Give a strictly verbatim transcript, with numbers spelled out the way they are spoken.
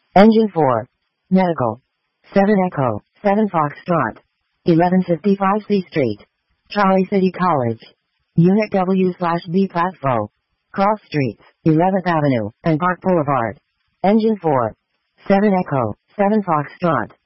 Engine four. Medical. seven Echo, seven Foxtrot. eleven fifty-five C Street. Charlie City College. Unit W slash B platform. Cross Streets, eleventh Avenue, and Park Boulevard. Engine four. seven Echo, seven Foxtrot.